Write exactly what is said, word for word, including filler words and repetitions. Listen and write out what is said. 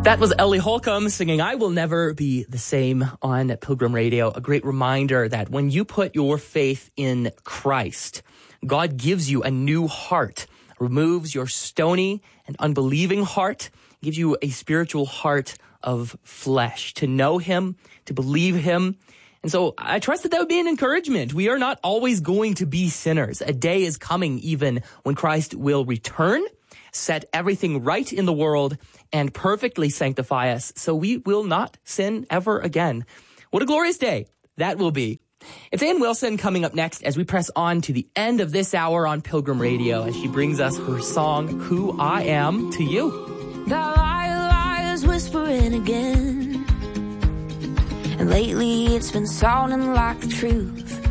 That was Ellie Holcomb singing I Will Never Be the Same on Pilgrim Radio. A great reminder that when you put your faith in Christ, God gives you a new heart, removes your stony and unbelieving heart, gives you a spiritual heart of flesh to know him, to believe him. And so I trust that that would be an encouragement. We are not always going to be sinners. A day is coming even when Christ will return, set everything right in the world, and perfectly sanctify us, so we will not sin ever again. What a glorious day that will be. It's Ann Wilson coming up next as we press on to the end of this hour on Pilgrim Radio as she brings us her song, Who I Am, to you. The liar, liar's whispering again, and lately it's been sounding like the truth.